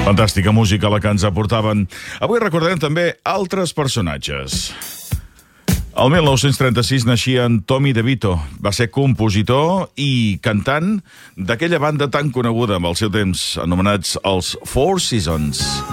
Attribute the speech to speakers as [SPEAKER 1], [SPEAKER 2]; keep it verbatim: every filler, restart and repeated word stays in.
[SPEAKER 1] Fantàstica música la que ens aportaven. Avui recordarem també altres personatges. El mil nou-cents trenta-sis naixia en Tommy DeVito. Va ser compositor i cantant d'aquella banda tan coneguda amb el seu temps, anomenats els Four Seasons.